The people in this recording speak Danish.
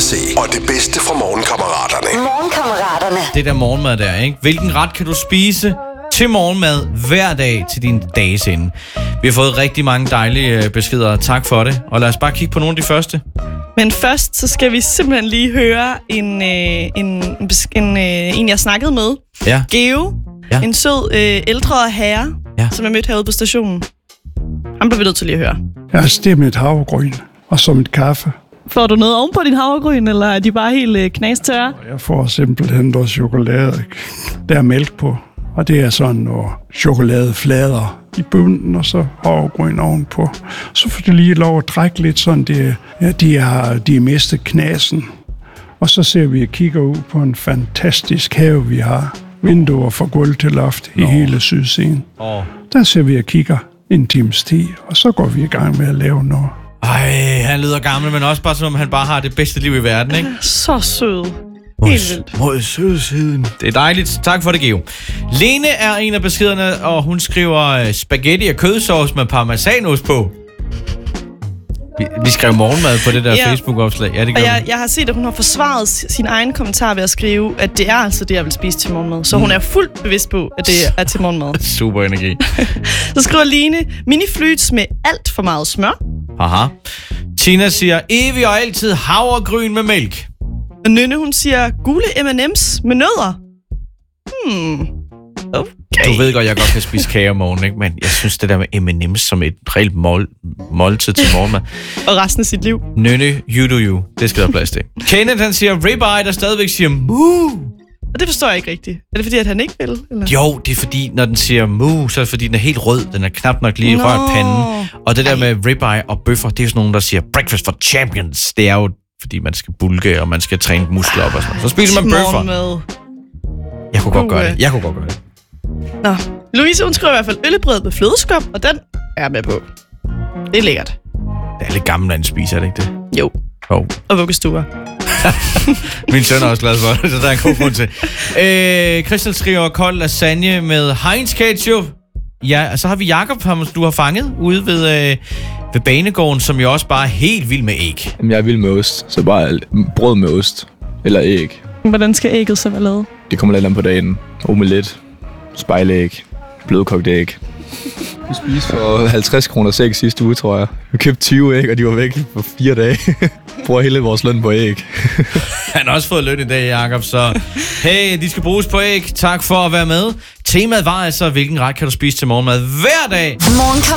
Beyoncé og det bedste fra Morgenkammeraterne. Morgenkammeraterne. Det der morgenmad der, ikke? Hvilken ret kan du spise til morgenmad hver dag til din dages ende? Vi har fået rigtig mange dejlige beskeder. Tak for det. Og lad os bare kigge på nogle af de første. Men først, så skal vi simpelthen lige høre en jeg snakkede med. Ja. Geo. Ja. En sød ældre herre, som jeg mødte herude på stationen. Han bliver vi nødt til lige at høre. Jeg har stemt et havregryn og som et kaffe. Får du noget oven på din havregryn, eller er de bare helt knastørre? Jeg får simpelthen noget chokolade. Der er mælk på. Og det er sådan noget chokoladeflader i bunden, og så havregryn ovenpå. Så får du lige lov at trække lidt sådan, de er mistet knasen. Og så ser vi og kigger ud på en fantastisk have, vi har. Vinduer fra gulv til loft i hele sydsiden. Der ser vi og kigger en times tid, og så går vi i gang med at lave noget. Ej, han lyder gammel, men også bare som om han bare har det bedste liv i verden, ikke? Så sød. Helt vildt. Mod sødsiden. Det er dejligt. Tak for det, Geo. Lene er en af beskederne, og hun skriver spaghetti og kødsovs med parmesanost på. Vi skrev morgenmad på det der Facebook-opslag. Ja, det gør jeg har set, at hun har forsvaret sin egen kommentar ved at skrive, at det er altså det, jeg vil spise til morgenmad. Så hun er fuldt bevidst på, at det er til morgenmad. Super energi. Så skriver Line, miniflyts med alt for meget smør. Aha. Tina siger, evig og altid havregryn med mælk. Og Nynne, hun siger, gule M&M's med nødder. Okay. Du ved godt, jeg godt kan spise kage om morgenen, ikke? Men jeg synes, det der med M&M's som et reelt måltid til morgenmad. Og resten af sit liv. Nynne, you do you. Det skal der plads til. Kenneth, han siger ribeye, der stadigvæk siger moo. Og det forstår jeg ikke rigtigt. Er det fordi, at han ikke vil? Eller? Jo, det er fordi, når den siger moo, så er det fordi, den er helt rød. Den er knap nok lige rørt panden. Og det der med ribeye og bøffer, det er jo sådan nogen, der siger breakfast for champions. Det er jo fordi, man skal bulke, og man skal træne muskler op og sådan noget. Så spiser man bøffer. Jeg kunne godt gøre det. Nå, Louise, hun skriver i hvert fald øllebrød med flødeskum, og den er jeg med på. Det er lækkert. Det er lidt gammelland spiser, er det ikke det? Jo. Og vuggestuer. Min søn er også glad for det, så der er en god grund til. Christel skriver kold lasagne med Heinz ketchup. Ja, og så har vi Jakob, du har fanget ude ved banegården, som jo også bare er helt vild med æg. Jamen, jeg er vild med ost, så bare brød med ost. Eller æg. Hvordan skal ægget så være lavet? Det kommer lidt an på dagen. Omelet, spejlæg, blødkogt æg. Vi spiste for 50 kroner sæk sidste uge, tror jeg. Vi købte 20 æg, og de var væk for 4 dage. Bruger hele vores løn på æg. Han har også fået løn i dag, Jakob, så hey, de skal bruges på æg. Tak for at være med. Temaet var altså, hvilken ret kan du spise til morgenmad hver dag?